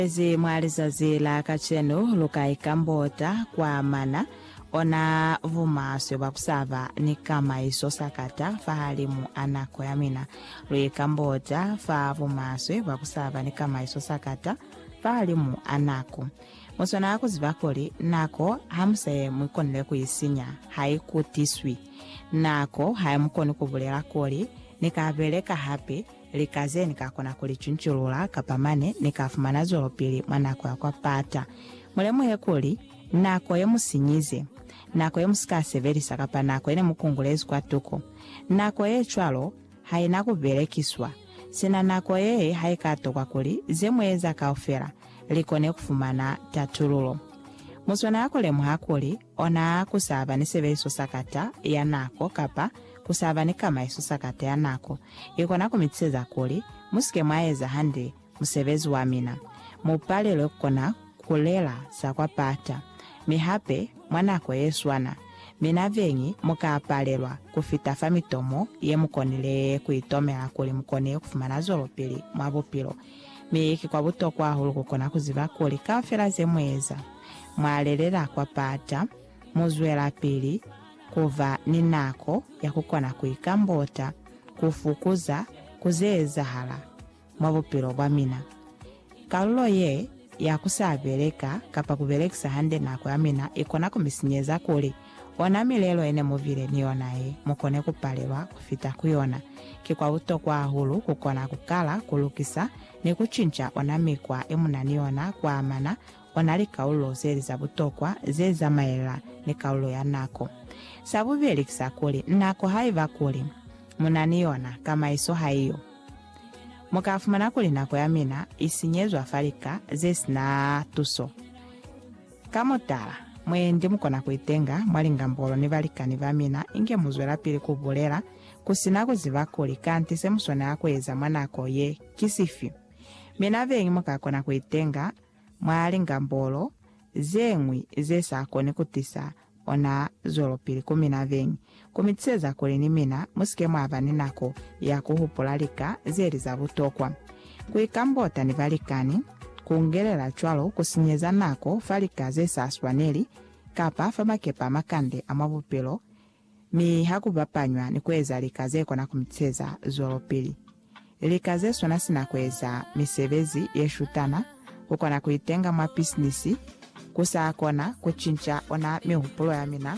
Ezi mwaliza zila kachenu luka ikambota kwa mana ona vumaswe bakusava ni kama iso sakata fahalimu anako yamina luikambota fa vumaswe bakusava ni kama iso sakata fahalimu anako musona yako zivakoli nako hamse mwikonile kuisinya haikutiswi nako hayamukoni kubulela koli nikabeleka hape likaze nikakona kulichunchulula kapamane nikafumana zolopili mwanako yakwa pata mulemu hekuli nako yemusinyize nako yemusikaseveri kapa nako ene mukungulezi kwa tuko nako chwalo haina kubelekiswa sina nako haikatokwa kuli zemweza kaofera likone kufumana tatululo muswana yako lemu hakuli ona kusava niseveri sakata ya nako kapa kusava ni kama iso sakata ya nako ikona kumitseza kuli musike mwaeza hande musevezi wa mina mupale lokona kulela sakwa pata mihape mwanako yeswana mina vengi mukapalelwa kufita famitomo ye mukonile kuitomela kuli mukone kufumana zolopili mwabupilo miki kwa buto kwa hulu kukona kuziva kuli kafela zemweza mwalelela kwa pata muzwela pili kuva ninako ya kukona kuikambota kufukuza kuzeeza hala mwabupilo bwa mina kalulo ye ya kusabeleka kapa kubelekisa hande nako yamina ikona kumisinyeza kuli ona milelo ene muvile nionaye mukone kupalewa kufita kuyona kikwa uto kwa hulu kukona kukala kulukisa ni kuchincha ona mikwa emunaniona kwa amana onali kaulo zeli za butokwa zeza maela ni kaulo ya nako sabu belekisa kuli nako haiva kuli munaniona kama iso haiyo mukafumana kuli nako yamina isinyezwa falika zesina tuso kamotala mwendi mukona kuitenga mwalinga mbolo ni valikani vamina inge muzwela pili kubulela kusinako zivakuli kanti semusona yakweza mwanako ye kisifi mina vengi mukakona kuitenga mwalinga mbolo zengwi zesakone kutisa ona zolopili kumina vengi kumitseza kuli ni mina musike mwavani nako ya kuhupulalika zeli za butokwa kuikambota ni valikani kuungelela chwalo kusinyeza nako falika zesaswaneli kapa famakepa makande amabupilo mi hakubapanywa ni kweza likaze kona kumitseza zolopili likaze sona sina kweza misevezi yeshutana kukona kuitenga mapisnisi kusakona kuchincha ona mihupulo ya mina